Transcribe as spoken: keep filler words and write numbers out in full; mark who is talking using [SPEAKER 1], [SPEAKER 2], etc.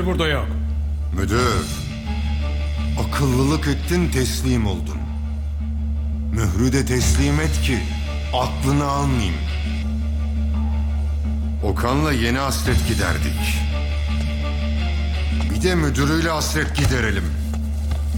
[SPEAKER 1] Müdür burada yok.
[SPEAKER 2] Müdür, akıllılık ettin, teslim oldun. Mührü de teslim et ki aklını almayayım. Okan'la yeni hasret giderdik. Bir de müdürüyle hasret giderelim.